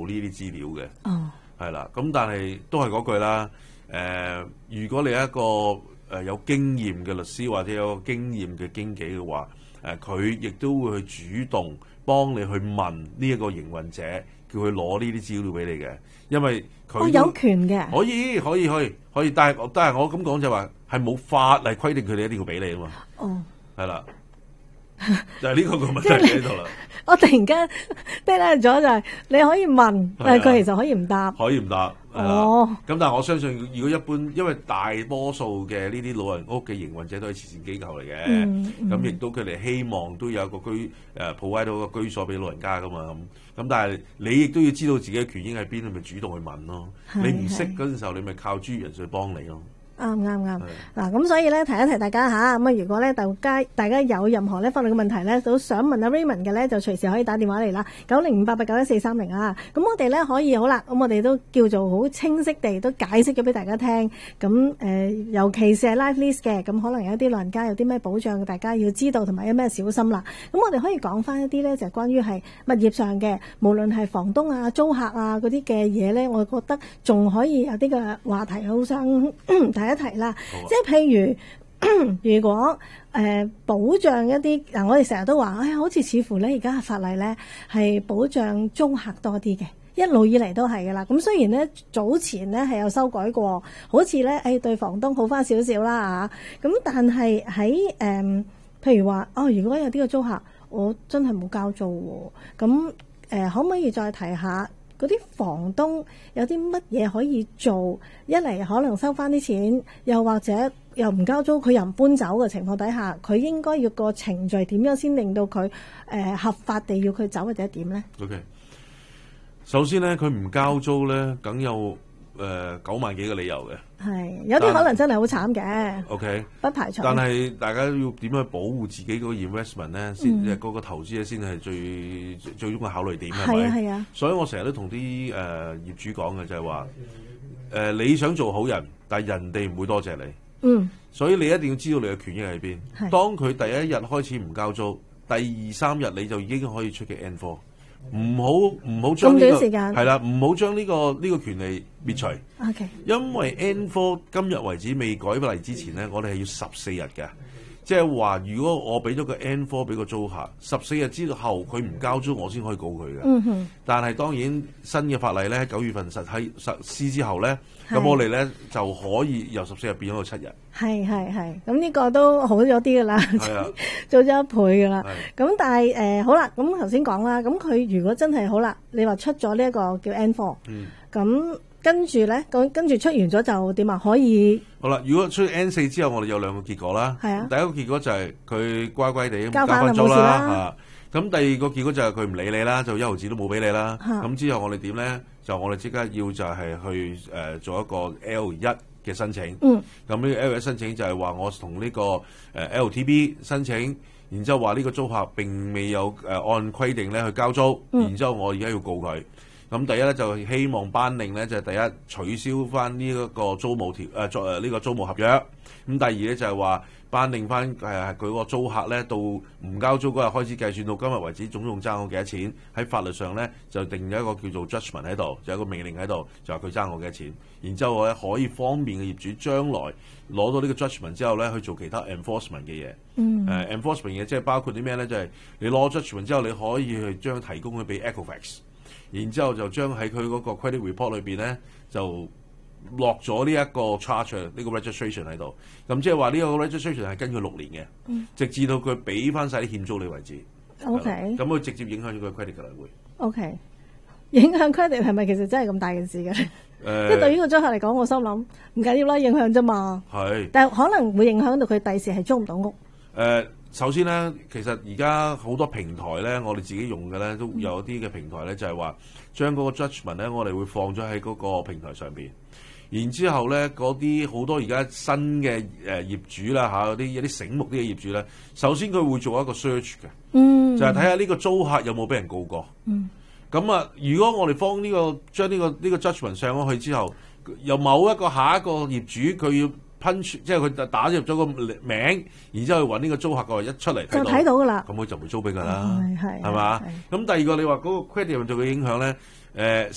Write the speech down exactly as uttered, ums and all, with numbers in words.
呢啲資料嘅。 哦， 係啦，咁但係都係嗰句啦。誒、呃，如果你係一個誒、呃、有經驗嘅律師或者有經驗嘅經紀嘅話，誒佢亦都會去主動幫你去問呢一個營運者，叫佢攞呢啲資料俾你嘅，因為佢、 哦、有權嘅， 可以可以可以可以，但係但係我咁講就話係冇法例規定佢哋一定要俾你啊嘛。 哦， 係啦。就係呢個個問題喺度啦。 我突然間跌甩咗就係你可以問，但係佢其實可以唔答。 可以唔答。 哦。 咁但係我相信，如果一般，因為大多數嘅呢啲老人屋嘅營運者都係慈善機構嚟嘅，咁、嗯、亦、嗯、都佢哋希望都有一個居誒 provide 到個居所俾老人家噶嘛。咁咁但係你亦都要知道自己嘅權益喺邊，你咪主動去問咯。你唔識嗰陣時候，你咪靠專業人士去幫你咯。 啱啱啱嗱，咁所以咧提一提大家吓，咁啊如果咧大家大家有任何咧法律嘅問題咧，都想問阿 Raymond 嘅咧，就隨時可以打電話嚟啦，九零五八八九一四三零啊。咁我哋咧可以好啦，咁我哋都叫做好清晰地都解釋咗俾大家聽。咁誒、呃，尤其是係 life lease 嘅，咁可能有啲老人家有啲咩保障，大家要知道同埋有咩小心啦。咁我哋可以講翻一啲咧，就係關於係物業上嘅，無論係房東啊、租客啊嗰啲嘅嘢咧，我覺得仲可以有啲嘅話題好想睇。一提啦，即係譬如如果誒、呃、保障一啲嗱，我哋成日都話，哎呀，好似似乎咧而家嘅法例咧係保障租客多啲嘅，一路以嚟都係噶啦。咁雖然咧早前咧係有修改過，好似咧誒對房東好翻少少啦嚇，咁但係喺誒譬如話哦，如果有啲嘅租客我真係冇交租喎，咁誒、呃、可唔可以再提下？嗰啲房東有啲乜嘢可以做？一嚟可能收翻啲錢，又或者又唔交租，佢又唔搬走嘅情況底下，佢應該要個程序點樣先令到佢誒、呃、合法地要佢走或者點咧 ？OK， 首先咧，佢唔交租咧，梗有誒九萬幾個理由嘅。係有啲可能真係好慘嘅。 OK， 不排除。 但係大家要點樣保護自己嗰個 investment 咧？先即係嗰個投資咧，先係最最終嘅考慮點係咪？ 係啊係啊。 所以我成日都同啲誒業主講嘅就係話誒，你想做好人，但係人哋唔會多謝你。嗯。所以你一定要知道你嘅權益喺邊。係。當佢第一日開始唔交租，第二三日你就已經可以出嘅 N 四。唔好唔好將呢個係啦，唔好將呢個呢、呢個權利滅除。 Okay. 因為 N 四今日為止未改例之前咧，我哋係要十四日嘅，即係話如果我俾咗個 N 四俾個租客，十四日之後佢唔交租，我先可以告佢嘅。嗯哼。但係當然新嘅法例咧，喺九月份實喺實施之後咧，咁我哋咧就可以由十四日變咗到七日。 係係係，咁呢個都好咗啲噶啦，做咗一倍噶啦。咁但係誒、呃、好啦，咁頭先講啦，咁佢如果真係好啦，你話出咗呢一個叫 N 四，咁、嗯、跟住咧，咁跟住出完咗就點啊？可以好啦，如果出 N 四之後，我哋有兩個結果啦。係啊，第一個結果就係佢乖乖地交翻租啦。咁第二個結果就係佢唔理你啦，就一毫子都冇俾你啦。咁之後我哋點咧？就我哋即刻要就係去誒、呃、做一個 L 一嘅申請。嗯。咁呢個 L 一申請就係話我同呢個誒 L T B 申請，然之後話呢個租客並未有誒按規定咧去交租，嗯、然之後我而家要告佢。咁第一咧就希望頒令咧就係、第一取消翻呢一個租務條誒作誒呢個租務合約。咁第二咧就係話頒令翻誒佢個租客咧到唔交租嗰日開始計算到今日為止總共爭我幾多錢，喺法律上咧就定咗一個叫做 judgment 喺度，就有一個命令喺度，就話佢爭我幾多錢。然之後我咧可以方便嘅業主將來攞到呢個 judgment 之後咧去做其他 enforcement 嘅嘢。嗯。誒、uh, enforcement 嘅即係包括啲咩咧？就係、是、你攞 judgment 之後，你可以去將提供佢俾 Equifax。然之後就將喺佢嗰個 credit report 裏邊咧，就落咗呢一個 charge 呢個 registration 喺度。咁即係話呢個 registration 係跟佢六年嘅、嗯，直至到佢俾翻晒啲欠租你為止。OK。咁佢直接影響咗佢 credit 㗎啦會。OK。影響 credit 係咪其實真係咁大件事嘅？誒、呃，即係對於個租客嚟講，我心諗唔緊要啦，影響啫嘛。係。但係可能會影響到佢第時係租唔到屋。誒、呃。首先咧，其實而家好多平台咧，我哋自己用嘅咧，都有啲嘅平台咧，就係話將嗰個 judgment 咧，我哋會放咗喺嗰個平台上邊。然之後咧，嗰啲好多而家新嘅誒業主啦嚇，嗰啲有啲醒目啲嘅業主咧，首先佢會做一個 search 嘅，嗯，就係睇下呢個租客有冇俾人告過。嗯。咁啊，如果我哋放呢個將呢個呢個 judgment 上咗去之後，由某一個下一個業主佢要punch，即係佢打入咗個名，然之後去揾呢個租客個一出嚟就睇到㗎啦。咁佢就唔會租俾佢啦，係係係嘛？咁第二個你話嗰個 credit 對佢影響咧，誒、呃。